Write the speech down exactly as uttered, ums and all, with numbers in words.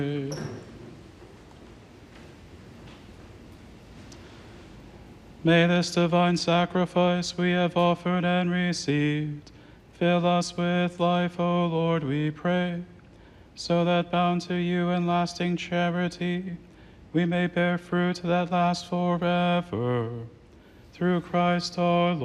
May this divine sacrifice we have offered and received fill us with life, O Lord, we pray, so that bound to you in lasting charity, we may bear fruit that lasts forever. Through Christ our Lord.